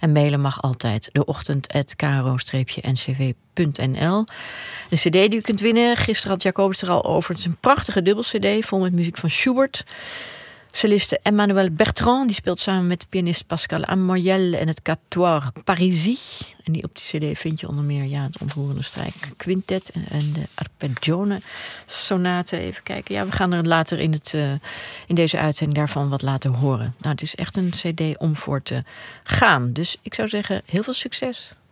En mailen mag altijd deochtend@kro-ncw.nl. De cd die u kunt winnen, gisteren had Jacobus er al over. Het is een prachtige dubbel cd, vol met muziek van Schubert. Celliste Emmanuel Bertrand, die speelt samen met pianist Pascal Amoyel en het Quatuor Parisis. En die op die cd vind je onder meer het ontroerende strijkquintet en de arpeggione sonate. Even kijken. Ja, we gaan er later in deze uitzending daarvan wat laten horen. Nou, het is echt een cd om voor te gaan. Dus ik zou zeggen, heel veel succes.